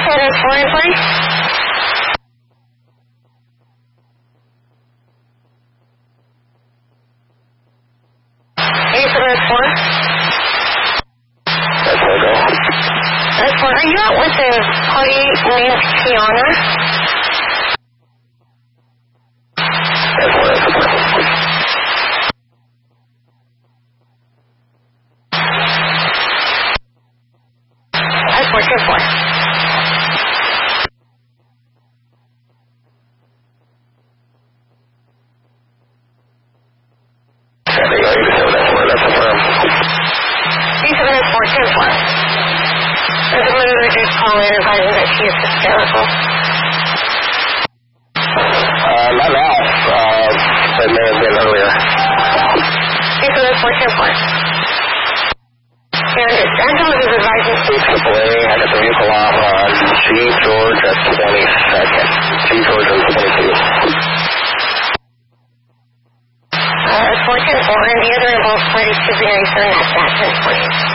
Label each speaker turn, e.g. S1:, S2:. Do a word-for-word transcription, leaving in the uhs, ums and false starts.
S1: seven four inquiry. eight seven four.
S2: That's four, go.
S1: That's four. Are you out with a party named Kiana?
S2: That's four, that's four.
S1: That's four, two four. There's a mother just calling advising that she is hysterical.
S2: Uh, not now. Uh, that may have been earlier.
S1: Okay, so that's four ten four. And Angela is advising...
S2: two triple A, I got the vehicle off on G George at twenty-second. G George at twenty-two.
S1: Uh, that's four ten four, and the other involves parties to be very certain that's that ten forty.